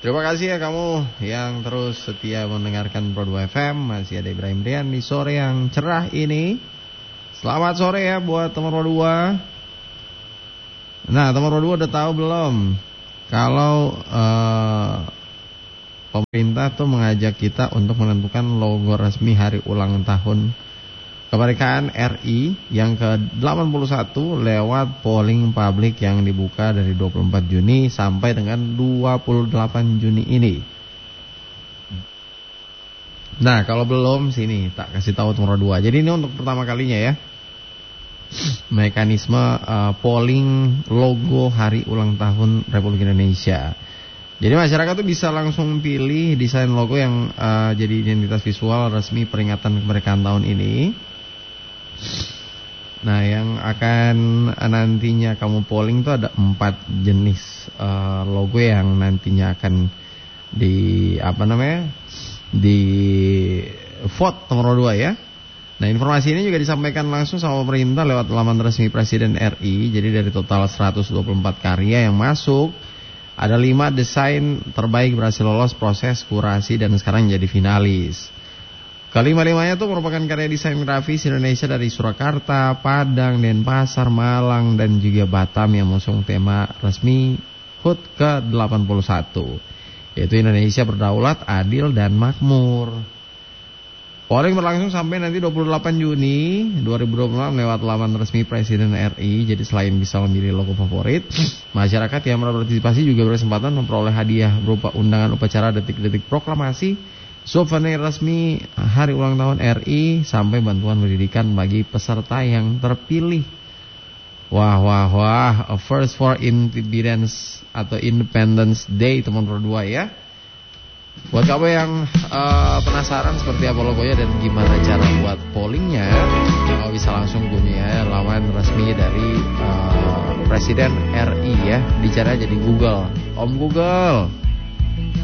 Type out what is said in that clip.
Terima kasih ya kamu yang terus setia mendengarkan Pro 2 FM. Masih ada Ibrahim Rian di sore yang cerah ini. Selamat sore ya buat teman Pro 2. Nah, teman Pro 2 udah tahu belum kalau pemerintah tuh mengajak kita untuk menentukan logo resmi hari ulang tahun kemerdekaan RI yang ke-81 lewat polling publik yang dibuka dari 24 Juni sampai dengan 28 Juni ini. Nah, kalau belum sini tak kasih tahu nomor 2. Jadi ini untuk pertama kalinya ya. Mekanisme polling logo hari ulang tahun Republik Indonesia. Jadi masyarakat tuh bisa langsung pilih desain logo yang jadi identitas visual resmi peringatan kemerdekaan tahun ini. Nah, yang akan nantinya kamu polling tuh ada 4 jenis logo yang nantinya akan di vote nomor 2 ya. Nah, informasi ini juga disampaikan langsung sama pemerintah lewat laman resmi Presiden RI. Jadi dari total 124 karya yang masuk, ada 5 desain terbaik berhasil lolos proses kurasi dan sekarang jadi finalis. Kelima-limanya itu merupakan karya desain grafis Indonesia dari Surakarta, Padang, Denpasar, Malang, dan juga Batam yang mengusung tema resmi HUT ke-81, yaitu Indonesia berdaulat, adil, dan makmur. Polling berlangsung sampai nanti 28 Juni 2026 lewat laman resmi Presiden RI. Jadi selain bisa memilih logo favorit, masyarakat yang berpartisipasi juga berkesempatan memperoleh hadiah berupa undangan upacara detik-detik proklamasi, souvenir resmi hari ulang tahun RI, sampai bantuan pendidikan bagi peserta yang terpilih. Wah, a first for Independence atau Independence Day teman berdua ya. Buat kamu yang penasaran seperti apa logonya dan gimana cara buat pollingnya, kamu bisa langsung kunjungi ya laman resmi dari Presiden RI ya. Bicara jadi Google, Om Google.